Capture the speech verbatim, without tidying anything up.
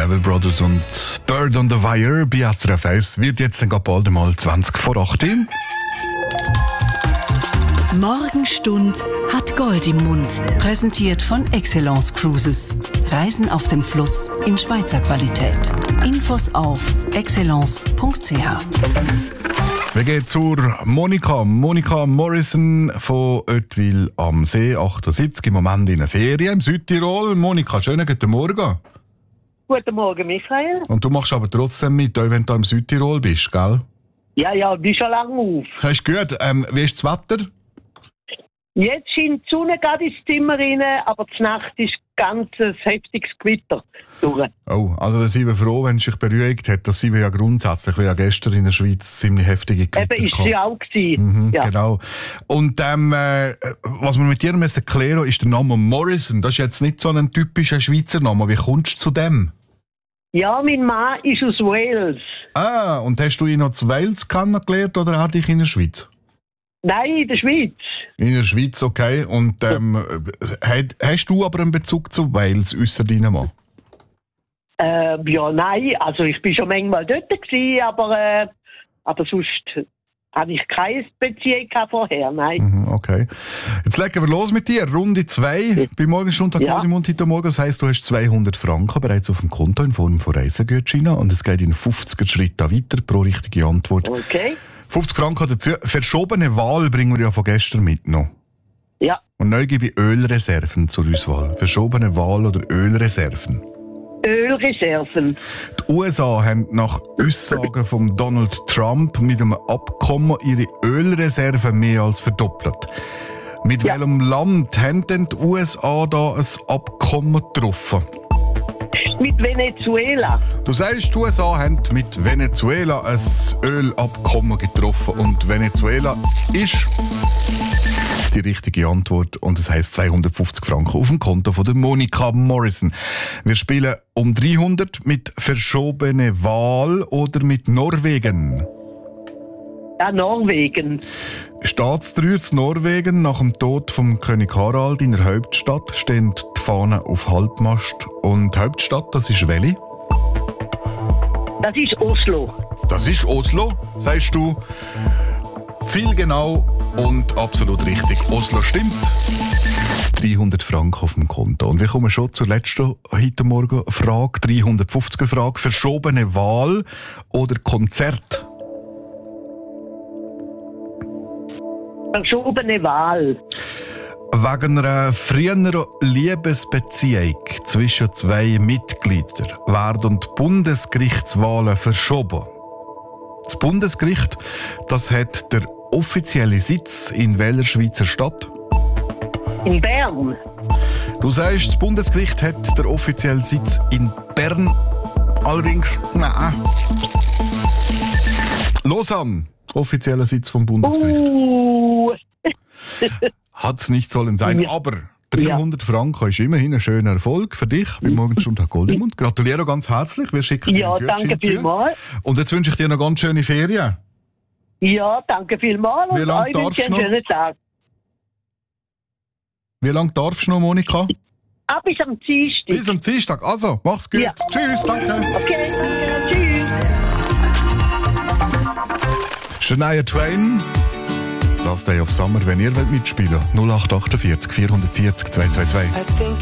Level Brothers und Bird on the Wire bei S R F eins wird jetzt dann bald mal zwanzig vor acht. Morgenstund hat Gold im Mund. Präsentiert von Excellence Cruises. Reisen auf dem Fluss in Schweizer Qualität. Infos auf excellence punkt c h. Wir gehen zur Monika. Monika Morrison von Oetwil am See, achtundsiebzig, im Moment in der Ferien im Südtirol. Monika, schönen guten Morgen. Guten Morgen, Michael. Und du machst aber trotzdem mit, auch wenn du im Südtirol bist, gell? Ja, ja, bin schon lange auf. Das ist gut. Ähm, wie ist das Wetter? Jetzt scheint die Sonne gerade ins Zimmer rein, aber die Nacht ist ganz ein heftiges Gewitter durch. Oh, also da sind wir froh, wenn es sich beruhigt hat. Das sind wir ja grundsätzlich, wie ja gestern in der Schweiz ziemlich heftige Gewitter Eben, ist sie auch gewesen. Mhm, ja. Genau. Und ähm, äh, was wir mit dir müssen klären, ist der Name Morrison. Das ist jetzt nicht so ein typischer Schweizer Name. Wie kommst du zu dem? Ja, mein Mann ist aus Wales. Ah, und hast du ihn noch zu Wales kennengelernt oder auch dich in der Schweiz? Nein, in der Schweiz. In der Schweiz, okay. Und ähm, hast, hast du aber einen Bezug zu Wales, ausser deinem Mann? Äh, ja, nein, also ich bin schon manchmal dort gewesen, aber, äh, aber sonst habe ich keine Beziehung vorher, nein. Mhm, okay. Jetzt legen wir los mit dir. Runde zwei bei Morgenstund hat Gold im Mund heute Morgen. Das heisst, du hast zweihundert Franken bereits auf dem Konto in Form von Reisegutscheinen und es geht in fünfzig Schritten weiter pro richtige Antwort. Okay. fünfzig Franken dazu. Verschobene Wahl bringen wir ja von gestern mit noch. Ja. Und neu gebe ich Ölreserven zur Auswahl. Verschobene Wahl oder Ölreserven? Ölreserven. Die U S A haben nach Aussagen von Donald Trump mit einem Abkommen ihre Ölreserven mehr als verdoppelt. Mit ja. welchem Land haben denn die U S A da ein Abkommen getroffen? Mit Venezuela. Du sagst, die U S A haben mit Venezuela ein Ölabkommen getroffen und Venezuela ist die richtige Antwort und das heisst zweihundertfünfzig Franken auf dem Konto von der Monika Morrison. Wir spielen um dreihundert mit verschobene Wahl oder mit Norwegen. Ja, Norwegen. Staatstrauer zu Norwegen. Nach dem Tod von König Harald in der Hauptstadt stehen die Fahnen auf Halbmast. Und die Hauptstadt, das ist welche? Das ist Oslo. Das ist Oslo, sagst du. Zielgenau und absolut richtig. Oslo stimmt. dreihundert Franken auf dem Konto. Und wir kommen schon zur letzten heute Morgen Frage. dreihundertfünfziger Frage. Verschobene Wahl oder Konzert? Verschobene Wahl. Wegen einer früheren Liebesbeziehung zwischen zwei Mitgliedern werden die Bundesgerichtswahlen verschoben. Das Bundesgericht, das hat der offizielle Sitz in welcher Schweizer Stadt? In Bern. Du sagst, das Bundesgericht hat der offizielle Sitz in Bern. Allerdings, nein. Lausanne, offizieller Sitz vom Bundesgericht. Uh. Hat es nicht sollen sein, ja. aber dreihundert ja. Franken ist immerhin ein schöner Erfolg für dich bei Morgenstund hat Gold im Mund. Gratuliere ganz herzlich, wir schicken ja, dir einen danke vielmals. Und jetzt wünsche ich dir noch ganz schöne Ferien. Ja, danke vielmals und euch wünsche ich einen schönen Tag. Wie lange darfst du noch, Monika? Ah, bis am Dienstag. Bis am Dienstag, also, mach's gut. Ja. Tschüss, danke. Okay, danke, tschüss. Shania Twain. Last Day of Summer, wenn ihr wollt mitspielen, null acht acht vier vierhundertvierzig zweihundertzweiundzwanzig.